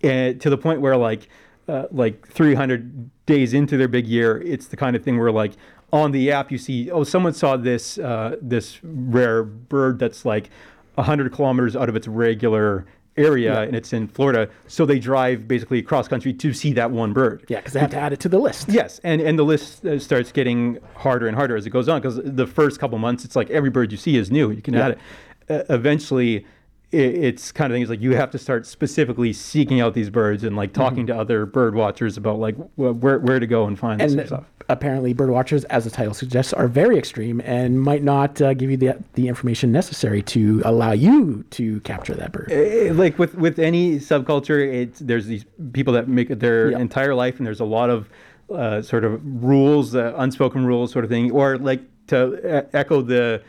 and to the point where like 300 days into their big year, it's the kind of thing where like on the app you see, oh, someone saw this this rare bird that's like 100 kilometers out of its regular area, and it's in Florida, so they drive basically across country to see that one bird. Yeah, because they have to add it to the list. Yes, and the list starts getting harder and harder as it goes on, because the first couple months it's like every bird you see is new, you can add it. Eventually it's kind of things like you have to start specifically seeking out these birds and like talking to other bird watchers about like where to go and find this stuff. Apparently bird watchers, as the title suggests, are very extreme and might not give you the information necessary to allow you to capture that bird. Like with any subculture, there's these people that make it their entire life, and there's a lot of sort of rules, unspoken rules sort of thing, or like to echo the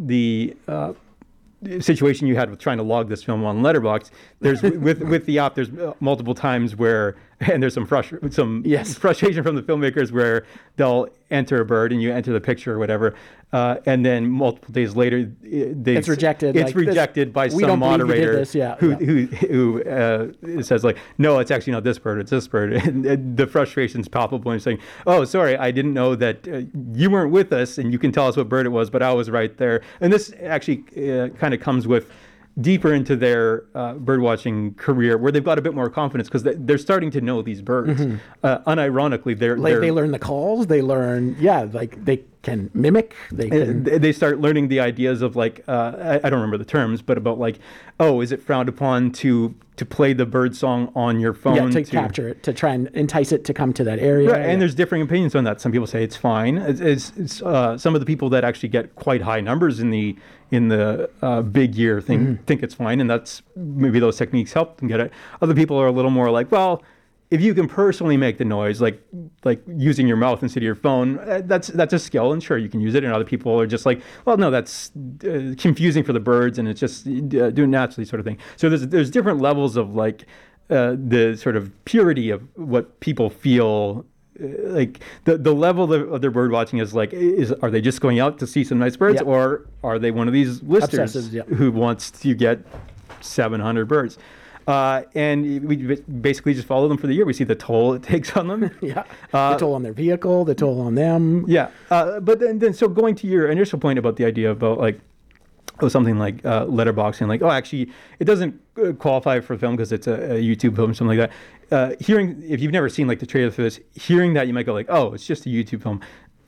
situation you had with trying to log this film on Letterboxd. There's with the app, there's multiple times where, and there's some frustration from the filmmakers where they'll enter a bird and you enter the picture or whatever, and then multiple days later it's rejected. It's rejected by some moderator who says like, no, it's actually not this bird, it's this bird. And the frustration's palpable, and saying, oh, sorry, I didn't know that you weren't with us, and you can tell us what bird it was, but I was right there. And this actually kind of comes with deeper into their bird watching career, where they've got a bit more confidence because they're starting to know these birds. Unironically, they learn the calls. They learn, like they can mimic. They start learning the ideas of like I don't remember the terms, but about like, oh, is it frowned upon to play the bird song on your phone? To capture it, to try and entice it to come to that area. Right, and there's differing opinions on that. Some people say it's fine. It's some of the people that actually get quite high numbers in the big year think it's fine, and that's maybe those techniques help them get it. Other people are a little more like, well, if you can personally make the noise, like using your mouth instead of your phone, that's a skill, and sure, you can use it. And other people are just like, well, no, that's confusing for the birds, and it's just do it naturally, sort of thing. So there's different levels of like the sort of purity of what people feel. Like the level of their bird watching is like, are they just going out to see some nice birds, or are they one of these listers who wants to get 700 birds? And we basically just follow them for the year. We see the toll it takes on them. The toll on their vehicle, the toll on them. But then so going to your initial point about the idea about like, something like letterboxing, like, oh, actually, it doesn't qualify for film because it's a YouTube film or something like that. Hearing, if you've never seen like the trailer for this, hearing that, you might go like, oh, it's just a YouTube film.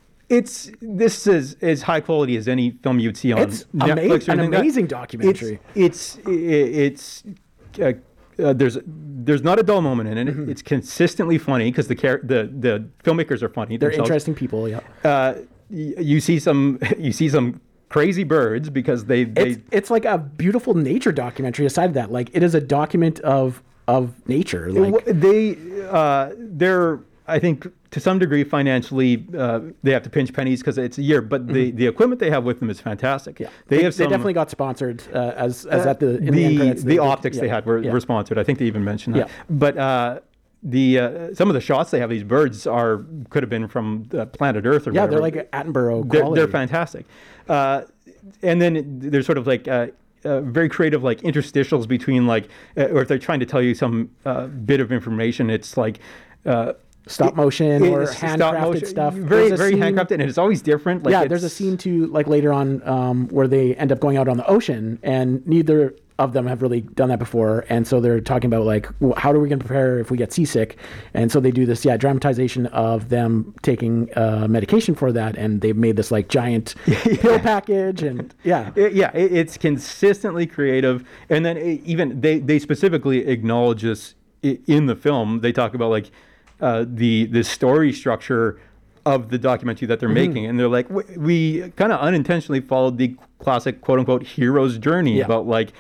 This is as high quality as any film you'd see on Netflix. An amazing documentary. There's not a dull moment in it. It's consistently funny because the filmmakers are funny. They're interesting people. You see some crazy birds because it's like a beautiful nature documentary. Aside that, like, it is a document of nature. Like they're, I think, to some degree financially they have to pinch pennies because it's a year, but the equipment they have with them is fantastic. They definitely got sponsored as at the end credits, the optics they had were sponsored. I think they even mentioned that. But some of the shots they have, these birds could have been from planet Earth or whatever. They're like Attenborough quality. They're fantastic. And then there's sort of like very creative like interstitials between like, or if they're trying to tell you some bit of information, it's like stop motion or handcrafted stuff. Very handcrafted, and it's always different. Like there's a scene too, like later on, where they end up going out on the ocean, and neither of them have really done that before, and so they're talking about like, well, how are we going to prepare if we get seasick? And so they do this dramatization of them taking medication for that, and they've made this like giant pill package, and it's consistently creative. And then even they specifically acknowledge this in the film. They talk about like the story structure of the documentary that they're making, and they're like, we kind of unintentionally followed the classic quote unquote hero's journey about like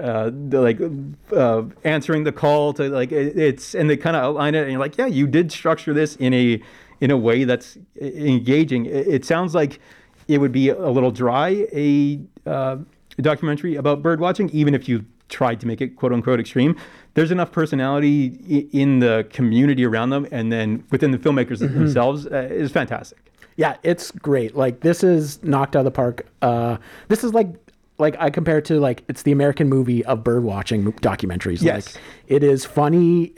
answering the call to like and they kind of outline it, and you're like, yeah, you did structure this in a way that's engaging. It sounds like it would be a little dry, a documentary about bird watching, even if you tried to make it quote unquote extreme. There's enough personality in the community around them, and then within the filmmakers themselves is fantastic. Yeah, it's great. Like, this is knocked out of the park. This is like I compare it to like, it's the American movie of bird watching documentaries. Yes. Like, it is funny.